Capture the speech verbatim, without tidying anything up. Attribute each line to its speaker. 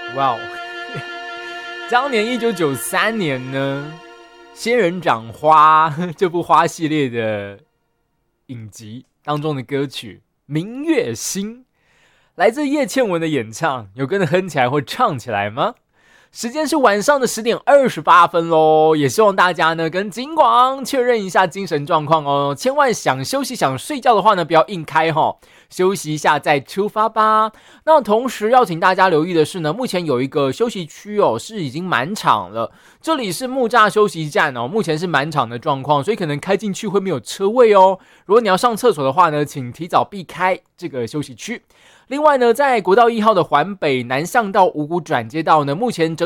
Speaker 1: 哇哦！当年一九九三年呢，《仙人掌花》这部花系列的影集当中的歌曲《明月心》，来自叶倩文的演唱，有跟着哼起来或唱起来吗？时间是晚上的十点二十八分咯，也希望大家呢跟金广确认一下精神状况哦，千万想休息想睡觉的话呢，不要硬开齁，休息一下再出发吧。那同时要请大家留意的是呢，目前有一个休息区哦，是已经满场了，这里是木栅休息站哦，目前是满场的状况，所以可能开进去会没有车位哦。如果你要上厕所的话呢，请提早避开这个休息区。另外呢，在国道一号的环北南向道五股转接道呢，目前整